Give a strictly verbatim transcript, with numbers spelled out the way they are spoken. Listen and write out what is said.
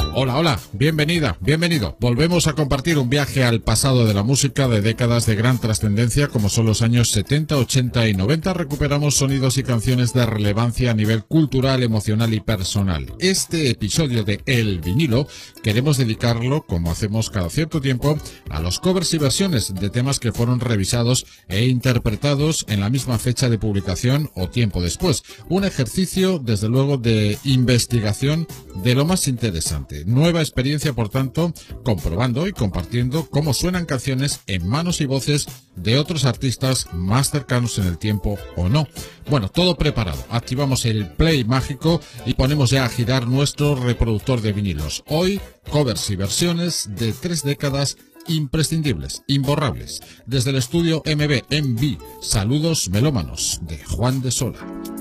Hola, hola, bienvenida, bienvenido. Volvemos a compartir un viaje al pasado de la música de décadas de gran trascendencia como son los años setenta, ochenta y noventa. Recuperamos sonidos y canciones de relevancia a nivel cultural, emocional y personal. Este episodio de El Vinilo queremos dedicarlo, como hacemos cada cierto tiempo, a los covers y versiones de temas que fueron revisados e interpretados en la misma fecha de publicación o tiempo después. Un ejercicio, desde luego, de investigación de lo más interesante. Nueva experiencia, por tanto, comprobando y compartiendo cómo suenan canciones en manos y voces de otros artistas más cercanos en el tiempo o no. Bueno, todo preparado. Activamos el play mágico y ponemos ya a girar nuestro reproductor de vinilos. Hoy, covers y versiones de tres décadas imprescindibles, imborrables. Desde el estudio M B M V, saludos melómanos de Juan de Sola.